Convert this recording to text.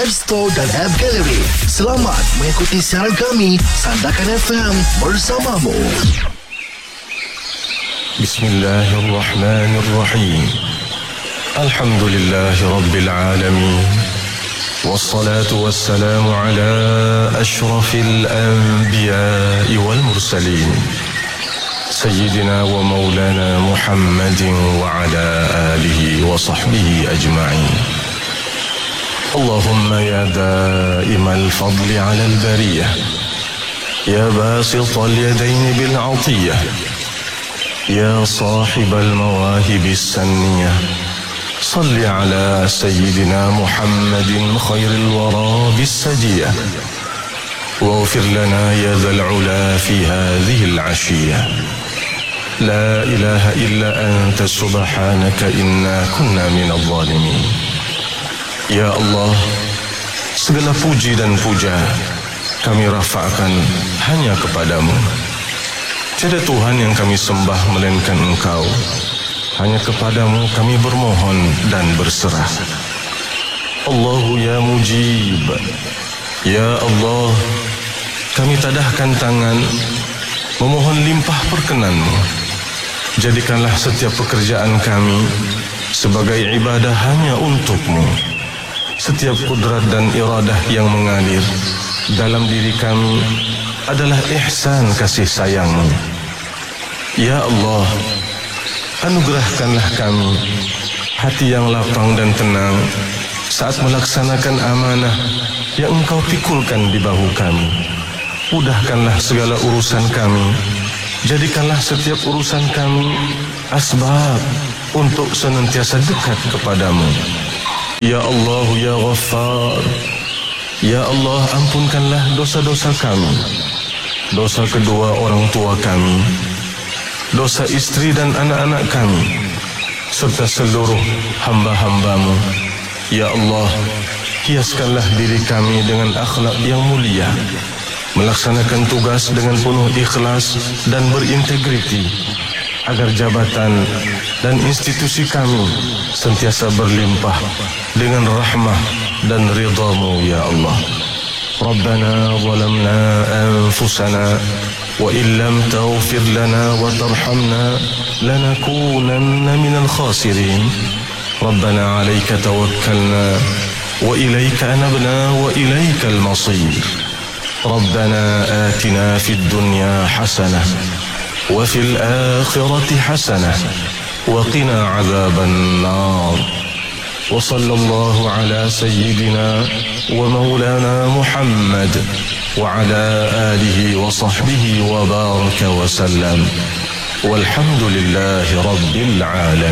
App Store dan App Gallery. Selamat mengikuti siaran kami Sandakan FM bersamamu. Bismillahirrahmanirrahim. Alhamdulillahi Rabbil Alamin. Wassalatu wassalamu ala ashrafil anbiya'i wal mursalin Sayyidina wa maulana Muhammadin wa ala alihi wa sahbihi ajma'in. Allahumma ya da'imal fadli ala al-bariyah, ya basital yadaini bil 'atiyah, ya sahibal mawahibis sanniyah, salli ala Sayyidina Muhammadin khairil wara bis sajiyah, waghfir lana ya dhal 'ula fi hadhihi al-'ashiyah. La ilaha illa anta subhanaka inna kunna minadh dhalimin. Ya Allah, segala puji dan puja kami rafa'kan hanya kepadamu. Tiada Tuhan yang kami sembah melainkan Engkau. Hanya kepadamu kami bermohon dan berserah. Allahu ya mujib. Ya Allah, kami tadahkan tangan memohon limpah perkenan-Mu. Jadikanlah setiap pekerjaan kami sebagai ibadah hanya untuk-Mu. Setiap kudrat dan iradah yang mengalir dalam diri kami adalah ihsan kasih sayang-Mu. Ya Allah, anugerahkanlah kami hati yang lapang dan tenang saat melaksanakan amanah yang Engkau pikulkan di bahu kami. Mudahkanlah segala urusan kami. Jadikanlah setiap urusan kami asbab untuk senantiasa dekat kepadamu. Ya Allah, ya Ghaffar, ya Allah, ampunkanlah dosa-dosa kami, dosa kedua orang tua kami, dosa istri dan anak-anak kami, serta seluruh hamba-hamba-Mu. Ya Allah, hiaskanlah diri kami dengan akhlak yang mulia, melaksanakan tugas dengan penuh ikhlas dan berintegriti, agar jabatan dan institusi kami sentiasa berlimpah dengan rahmah dan ridha-Mu, ya Allah. Rabbana zalamna anfusana wa illam taghfir lana wa tarhamna lanakunanna minal khasirin. Rabbana 'alaika tawakkalna wa ilaika anabna wa ilaikal masir. ربنا آتنا في الدنيا حسنة وفي الآخرة حسنة وقنا عذاب النار. وصلى الله على سيدنا ومولانا محمد وعلى آله وصحبه وبارك وسلم والحمد لله رب العالمين.